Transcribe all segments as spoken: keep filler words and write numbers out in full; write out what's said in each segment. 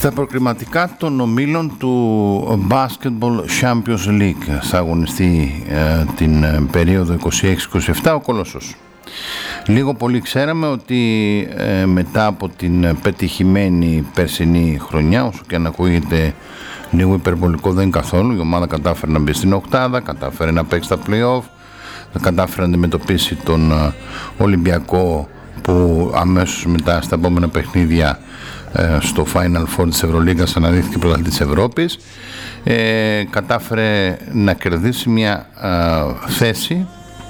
Στα προκριματικά των ομίλων του Basketball Champions League θα αγωνιστεί ε, την ε, περίοδο είκοσι έξι είκοσι επτά ο Κολοσσός. Λίγο πολύ ξέραμε ότι ε, μετά από την πετυχημένη περσινή χρονιά, όσο και αν ακούγεται λίγο υπερβολικό, δεν είναι καθόλου, η ομάδα κατάφερε να μπει στην οκτάδα, κατάφερε να παίξει τα play-off, κατάφερε να αντιμετωπίσει τον ε, Ολυμπιακό που αμέσως μετά στα επόμενα παιχνίδια ε, στο Final Four της Ευρωλίγκας αναδείχθηκε πρωταθλητής της Ευρώπης, ε, κατάφερε να κερδίσει μια ε, θέση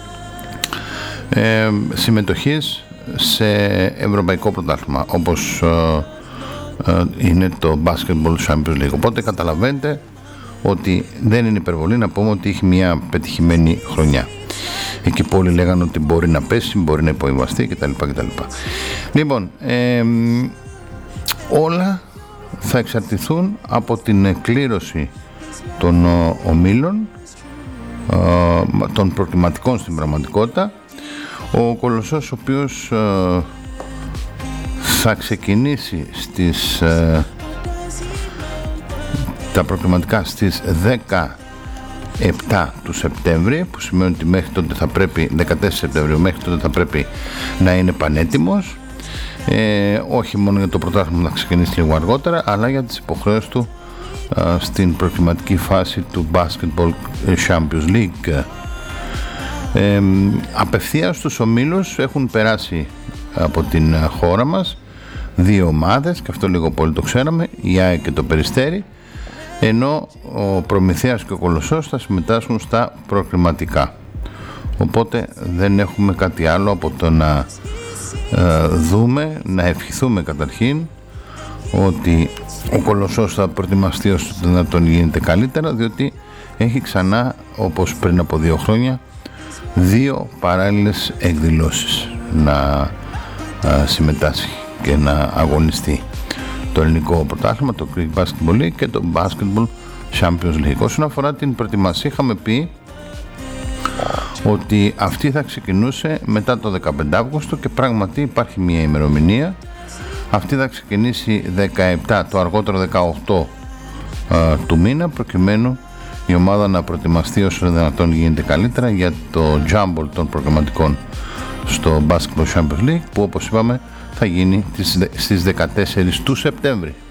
ε, συμμετοχής σε ευρωπαϊκό πρωτάθλημα όπως ε, ε, είναι το Basketball Champions League. Οπότε καταλαβαίνετε ότι δεν είναι υπερβολή να πούμε ότι έχει μια πετυχημένη χρονιά. Εκεί που όλοι λέγανε ότι μπορεί να πέσει, μπορεί να υποβιβαστεί κτλ. κτλ. Λοιπόν, ε, όλα θα εξαρτηθούν από την κλήρωση των ο, ομίλων, ε, των προκριματικών στην πραγματικότητα. Ο Κολοσσός, ο οποίος ε, θα ξεκινήσει στις, ε, τα προκριματικά στις δέκα επτά του Σεπτέμβρη, που σημαίνει ότι μέχρι τότε θα πρέπει, δεκατέσσερα Σεπτεμβρίου, μέχρι τότε θα πρέπει να είναι πανέτοιμος, ε, όχι μόνο για το πρωτάθλημα να ξεκινήσει λίγο αργότερα, αλλά για τις υποχρεώσεις του ε, στην προκριματική φάση του Basketball Champions League. Ε, απευθείας στους ομίλους έχουν περάσει από την χώρα μας δύο ομάδες, και αυτό λίγο πολύ το ξέραμε, η ΑΕΚ και το Περιστέρι, ενώ ο Προμηθέας και ο Κολοσσός θα συμμετάσχουν στα προκριματικά. Οπότε δεν έχουμε κάτι άλλο από το να ε, δούμε, να ευχηθούμε καταρχήν ότι ο Κολοσσός θα προετοιμαστεί όσο το δυνατόν γίνεται καλύτερα, διότι έχει ξανά, όπως πριν από δύο χρόνια, δύο παράλληλες εκδηλώσεις να ε, συμμετάσχει και να αγωνιστεί: το ελληνικό πρωτάθλημα, το Greek Basketball League και το Basketball Champions League. Όσον αφορά την προετοιμασία, είχαμε πει ότι αυτή θα ξεκινούσε μετά το δεκαπέντε Αυγούστου και πράγματι υπάρχει μια ημερομηνία. Αυτή θα ξεκινήσει δεκαεπτά, το αργότερο δεκαοκτώ ε, του μήνα, προκειμένου η ομάδα να προετοιμαστεί όσο δυνατόν γίνεται καλύτερα για το Jumble των προγραμματικών στο Basketball Champions League, που όπως είπαμε θα γίνει στις δεκατέσσερις του Σεπτέμβρη.